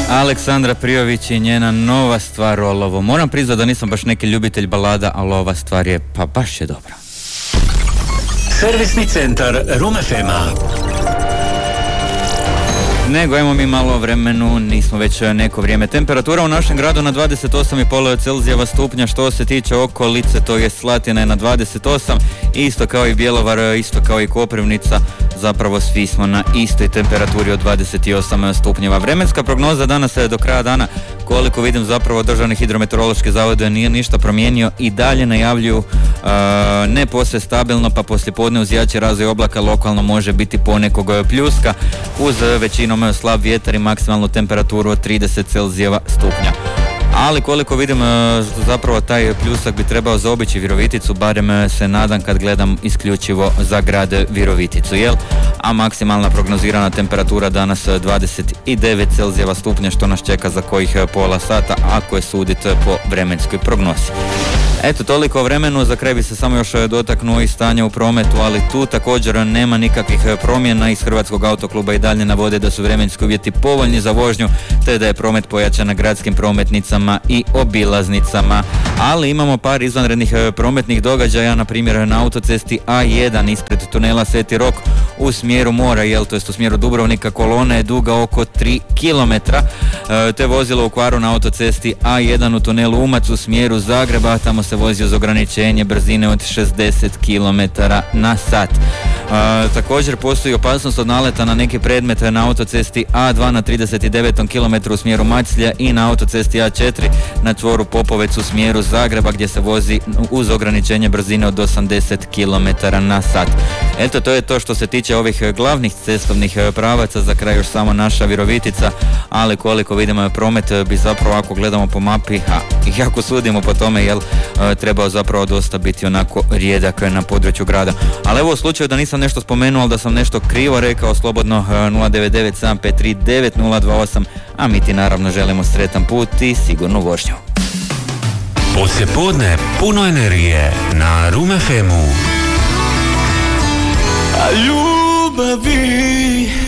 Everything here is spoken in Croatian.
Aleksandra Prijović i njena nova stvar Olovo. Moram priznati da nisam baš neki ljubitelj balada, ali ova stvar je pa baš je dobra. Servisni centar Room FM-a. Nego imamo mi malo vremenu, nismo već neko vrijeme. Temperatura u našem gradu na 28,5 Celzijeva stupnja, što se tiče okolice, to je Slatina je na 28, isto kao i Bjelovar, isto kao i Koprivnica, zapravo svi smo na istoj temperaturi od 28 stupnjeva. Vremenska prognoza danas je do kraja dana, koliko vidim zapravo Državni hidrometeorološki zavod nije ništa promijenio i dalje najavljuju ne posve stabilno, pa poslijepodne uz jači razvoj oblaka lokalno može biti ponekog pljuska uz većinom slab vjetar i maksimalnu temperaturu od 30 Celzijeva stupnja. Ali koliko vidim zapravo taj pljusak bi trebao zaobići Viroviticu, barem se nadam kad gledam isključivo za grad Viroviticu, jel? A maksimalna prognozirana temperatura danas 29 Celzijeva stupnja, što nas čeka za kojih pola sata ako je suditi po vremenskoj prognozi. Eto, toliko o vremenu, za kraj bi se samo još dotaknuo i stanja u prometu, ali tu također nema nikakvih promjena. Iz Hrvatskog autokluba i dalje navode da su vremenski uvjeti povoljni za vožnju, te da je promet pojačan na gradskim prometnicama i obilaznicama. Ali imamo par izvanrednih prometnih događaja, na primjer na autocesti A1 ispred tunela Sveti Rok u smjeru mora, to jest u smjeru Dubrovnika, kolona je duga oko 3 km. Te vozilo u kvaru na autocesti A1 u tunelu Umac u smjeru Zagreba, tamo se vozi uz ograničenje brzine od 60 km na sat. Također postoji opasnost od naleta na neki predmet na autocesti A2 na 39 km u smjeru Maclja i na autocesti A4 na čvoru Popovec u smjeru Zagreba, gdje se vozi uz ograničenje brzine od 80 km na sat. Eto, to je to što se tiče ovih glavnih cestovnih pravaca. Za kraj još samo naša Virovitica, ali koliko vidimo promet bi zapravo, ako gledamo po mapi, i ako sudimo po tome, trebao zapravo dosta biti onako rijedak na području grada. Ali evo, u slučaju da nisam nešto spomenuo, ali da sam nešto krivo rekao, slobodno 099-753-9028, a mi ti naravno želimo sretan put i sigurnu vožnju. Poslijepodne puno energije na Room FM-u. A ljubavi